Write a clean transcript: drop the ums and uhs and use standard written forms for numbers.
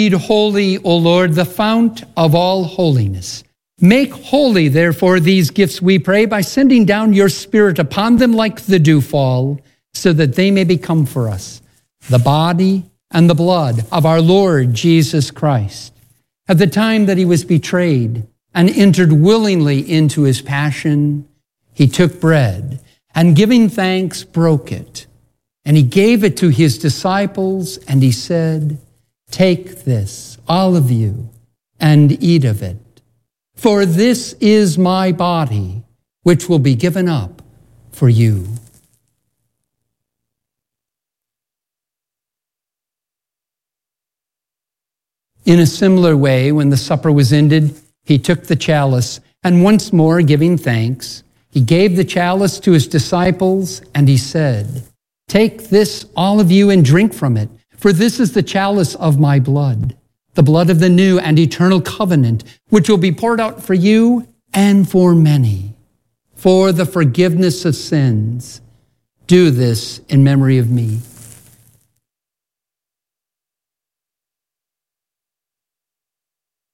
Holy, O Lord, the fount of all holiness. Make holy, therefore, these gifts, we pray, by sending down your Spirit upon them like the dewfall, so that they may become for us the body and the blood of our Lord Jesus Christ. At the time that he was betrayed and entered willingly into his passion, he took bread and, giving thanks, broke it. And he gave it to his disciples, and he said, "Take this, all of you, and eat of it. For this is my body, which will be given up for you." In a similar way, when the supper was ended, he took the chalice, and once more giving thanks, he gave the chalice to his disciples, and he said, "Take this, all of you, and drink from it, for this is the chalice of my blood, the blood of the new and eternal covenant, which will be poured out for you and for many, for the forgiveness of sins. Do this in memory of me."